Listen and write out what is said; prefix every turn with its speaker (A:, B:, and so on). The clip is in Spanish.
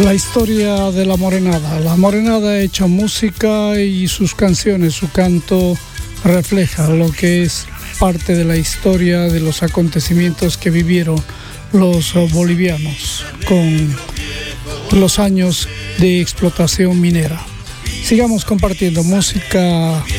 A: La historia de la Morenada. La Morenada ha hecho música y sus canciones, su canto refleja lo que es parte de la historia de los acontecimientos que vivieron los bolivianos con los años de explotación minera. Sigamos compartiendo música